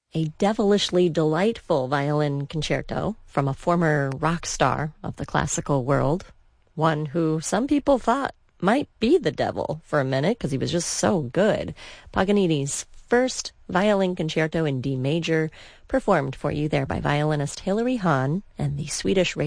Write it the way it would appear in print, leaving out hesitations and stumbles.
A devilishly delightful violin concerto from a former rock star of the classical world, one who some people thought might be the devil for a minute because he was just so good. Paganini's first violin concerto in D major, performed for you there by violinist Hilary Hahn and the Swedish